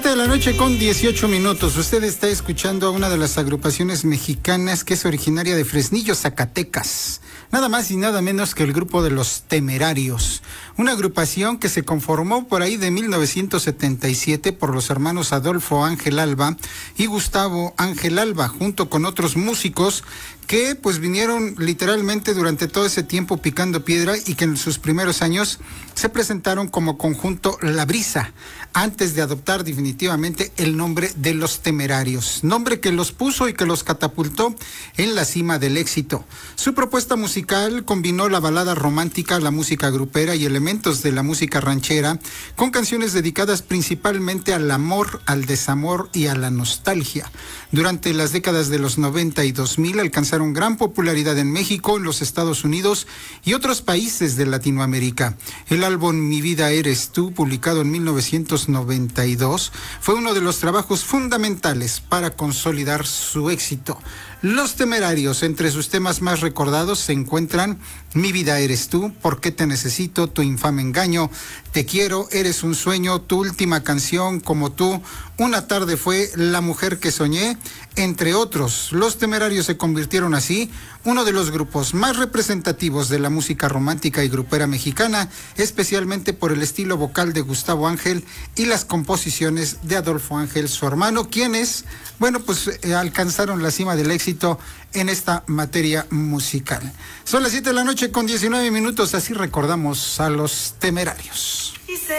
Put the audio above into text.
7:18. Usted está escuchando a una de las agrupaciones mexicanas que es originaria de Fresnillo, Zacatecas. Nada más y nada menos que el grupo de Los Temerarios. Una agrupación que se conformó por ahí de 1977 por los hermanos Adolfo Ángel Alba y Gustavo Ángel Alba, junto con otros músicos que pues vinieron literalmente durante todo ese tiempo picando piedra y que en sus primeros años se presentaron como conjunto La Brisa, antes de adoptar definitivamente el nombre de Los Temerarios, nombre que los puso y que los catapultó en la cima del éxito. Su propuesta musical combinó la balada romántica, la música grupera y elementos de la música ranchera, con canciones dedicadas principalmente al amor, al desamor y a la nostalgia. Durante las décadas de los 90 y 2000 alcanzaron gran popularidad en México, en los Estados Unidos y otros países de Latinoamérica. El álbum Mi Vida Eres Tú, publicado en 1992, fue uno de los trabajos fundamentales para consolidar su éxito. Los Temerarios, entre sus temas más recordados se encuentran Mi Vida Eres Tú, ¿Por qué te necesito?, Tu infame engaño, Te quiero, Eres un sueño, Tu última canción, Como tú, Una tarde fue, La mujer que soñé, entre otros. Los Temerarios se convirtieron así uno de los grupos más representativos de la música romántica y grupera mexicana, especialmente por el estilo vocal de Gustavo Ángel y las composiciones de Adolfo Ángel, su hermano, quienes, alcanzaron la cima del éxito en esta materia musical. Son las 7:19, así recordamos a Los Temerarios.